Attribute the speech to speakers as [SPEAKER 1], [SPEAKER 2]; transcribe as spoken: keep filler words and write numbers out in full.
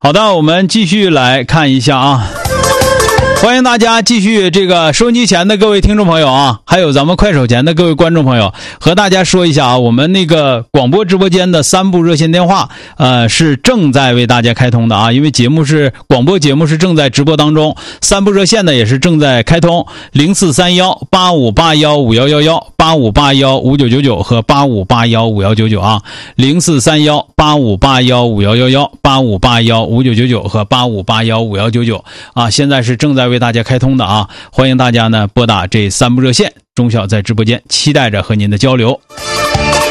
[SPEAKER 1] 好的，我们继续来看一下啊。欢迎大家继续这个收音机前的各位听众朋友啊，还有咱们快手前的各位观众朋友，和大家说一下啊，我们那个广播直播间的三部热线电话，呃，是正在为大家开通的啊，因为节目是广播节目是正在直播当中，三部热线呢也是正在开通，零四三幺八五八幺五幺幺幺、八五八幺五九九九和八五八幺五幺九九啊，零四三幺八五八幺五幺幺幺、八五八幺五九九九和八五八幺五幺九九啊，现在是正在为大家开通的啊，欢迎大家呢拨打这三部热线，钟晓在直播间期待着和您的交流。